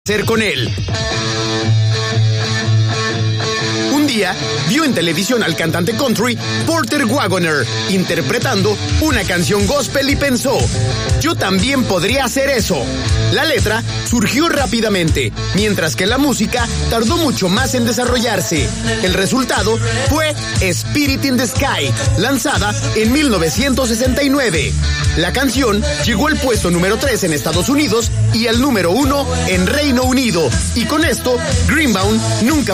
hacer con él. Un día vio en televisión al cantante country Porter Wagoner interpretando una canción gospel y pensó, yo también podría hacer eso. La letra surgió rápidamente, mientras que la música tardó mucho más en desarrollarse. El resultado fue Spirit in the Sky, lanzada en 1969. La canción llegó al puesto número 3 en Estados Unidos y al número 1 en Reino Unido. Y con esto, Greenbaum nunca